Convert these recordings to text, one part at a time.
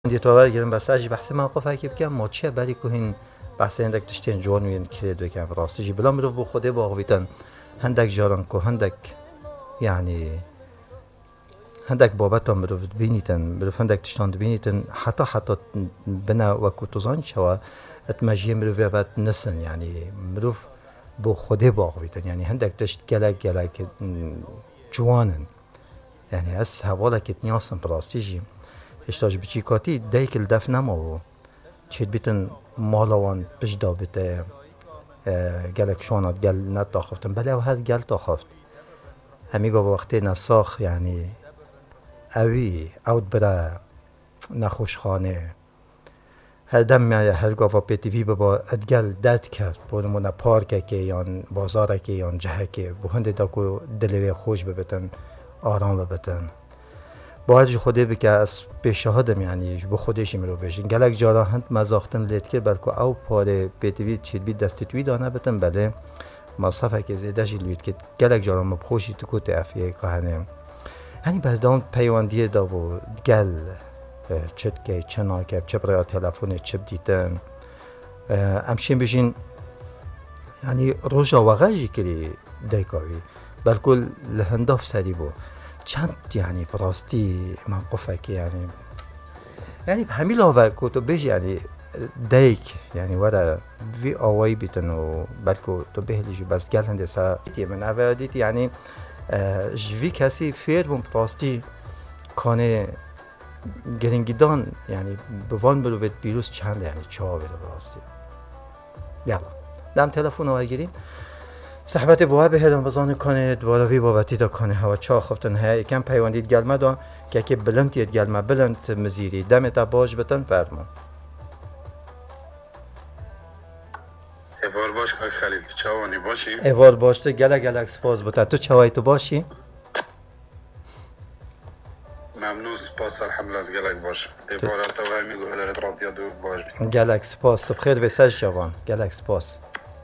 دیتوار گرم بساجی بحث موقفه که بگم ما چه بری که این بحث هندک تشتین جوان وین که دو کم راستیجی بلا مرو بو خوده باقویتن هندک جاران کو هندک يعني هندك بابتا مرو بینیتن مرو هندك تشتان بینیتن حتی بنا وکو توزان شوا اتماجی مرو ویابت نسن يعني مرو بو خوده باقویتن يعني هندك تشت گلک جوانن يعني اس حوالا که نیاسن براستیجی اشتاج بچی کاتی دیکل دف نماو چید بیتن مالوان بجدا بیته گلک شانات گل نت تاخفتن بله و هد گل تاخفت همیگا وقتی نساخ یعنی اوی اوت برا نخوشخانه هدم هر گاوا پی تی وی با ادگل داد کرد بونمونا پارک که یان بازار که یان جهه که بو هنده دا کو دلوی خوش ببتن آرام ببتن باید جو خوده بکه از پیشهادم یعنی بو خودشی مرو بشین گلک جارا هند مزاختن لید که بلکو او پاره پیتوی چید بید دستیتوی دانه بتن بله مصافه که زیده جی لید که گلک جارا مبخوشی تو کت افیه که هنه هنی بردان پیواندیه دا بو گل چد که چنا که چه برای تلفون چه دیتن امشین بشین یعنی روژا وغاجی کلی دیکاوی بلکو لهنداف سری بو چند یعنی براستی موقفه که یعنی همین لاوه که تو بیش یعنی دیک یعنی وره وی آوایی بیتن و بلکه تو بهلیجی بس گل هنده سا من اوه دیت یعنی جوی کسی فیر بون براستی کانه گرنگیدان یعنی بوان بروید بیروس چند یعنی چه بره براستی یالا دم تلفن رو گیرین صحبت بوها به هدام بزانه کنه دوباره بابتی دا کنه هوا چا خفتن ها یکم پیواندید گلمه دا که بلندید گلمه بلند مزیری دمت باش بتن فرمان ایوار باش که خلیل چاوانی باشی؟ ایوار باش تو گلک سپاس بتا تو چاوای تو باشی؟ ممنون سپاس الحمد از گلک باش ایوار تا و همی گوه دارد رادیا دو باش بید گلک سپاس تو بخیر بسج جوان گلک سپاس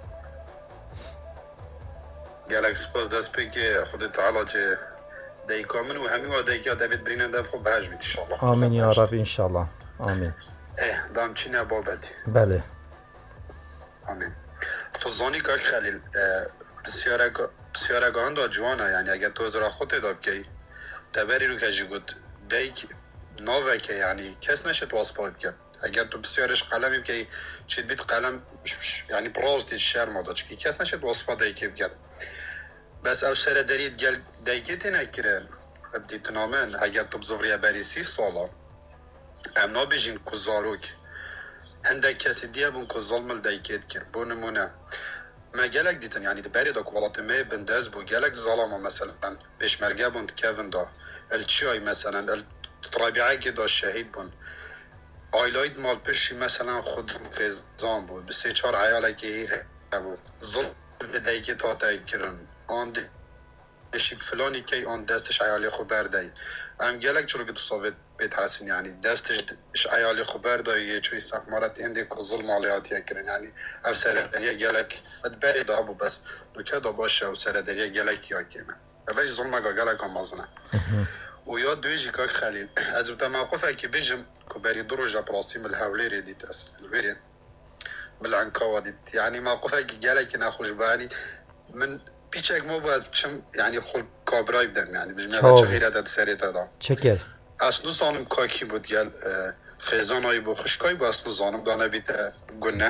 گلک سپاس دست پی که خود تعالی چه دی کامن و همی و دی که دوید برینن دف خوب بهش بید انشاءالله آمین یا رب انشاءالله آمین دام چینه بابتی بله آمین تو زانی که خلیل بسیارگان دا جوانه یعنی اگر تو زرا خود داب که تبری رو که جی گود دیک ناوه که یعنی کس نشد واسپا بکن اگر تو بسیارش قلمی که چید بیت قلم یعنی برازدید شرم داد که کس نشد واسپا دیکی بکن بس او سر دارید گل دیکی تنکره بدیت نامن اگر تو بزوریه بری 30 سالا امنا بیجین که زاروک هنده کسی دیه بون که ظلم دیکیت کرد بو نمونه ما گلک دیتن یعنی بری دا کولات می بنداز بو گلک ظلمه مثلا پیشمرگه بوند کهون دا الچیای مثلا الرابعه که دا شهید بوند آیلاید مال پیشی مثلا خود پیزان بود به 3-4 عیاله که بود ظلم بدهی که تاتایی کرن آن دشید فلانی که آن دستش عیالی خود برده ام گلک چرا که تو صافت بیت حسین یعنی دستش عیالی خود برده یه چوی استخمارت اینده که ظلم علیاتی کرن یعنی او سردریه گلک ادبری دا بو بس دوکه دا باشه او سردریه گلک یا کمه اوش ظلم اگه گلک هم مازنه و یا دویجی که خلیل از بتا موقفه که بیجم که بری دروجه پراستی مل هولیری دیت است الویرین بالعنکاوه دیت یعنی موقفه که گلک نخوش بانی من پیچک مو باید چم یعنی خود کابرای بدم یعنی بجمه چه غیره داد سری دادم چکر اصلا زانم کاکی بود گل خیزانایی بو خشکایی با اصلا زانم دانه بیده گنه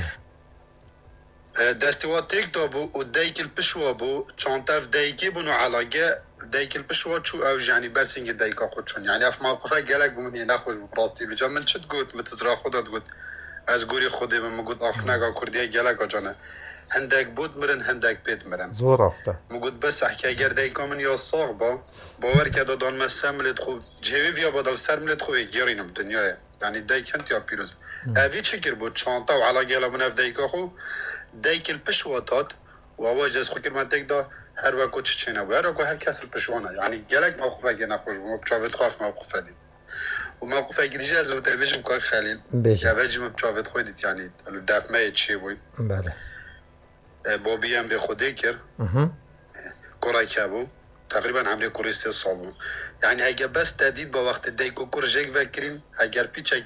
دستیوات تک دا بو و دیکل پشوا بو چانتف دیکی بونو علاقه دیکل پشوا چو او جانی برسینگ دیکا خود چون یعنی اف موقفه گلک بومنی نخوش بو پراستی ویجا من چد گوت متزرا خودت گوت از گوری خودی من گوت آخنگا کردیه گلک جانه هندک بود مرن هندک بید مرن زور استه مگود بس احکی اگر دیکا من یا ساغ با باور که دادان من سملت خو جویو یا بدل سرملت خو گیرینم دنیای یعنی دیک هنت یا پیروز اوی چکر بود چانتا و علاقه لا من اف دیکا خو دیکل پشواتات و آواج از خو کرمت دیک دا هر وکو چچینه و هر وکو هر کسل پشوانه یعنی گلک موقفه گه نخوش بو مبچاوت خواف موقفه دی و موقفه گریجه از اوته بیجم که خلیل بیجم بیجم مبچاوت خویدید یعنی دفمه چی بوی بله بابی هم به خوده کرد کرای که بو تقریبا عمری کوری 3 سال بو. یعنی اگه بس تهدید با وقت دیگو کور جگ وکرین اگر پیچک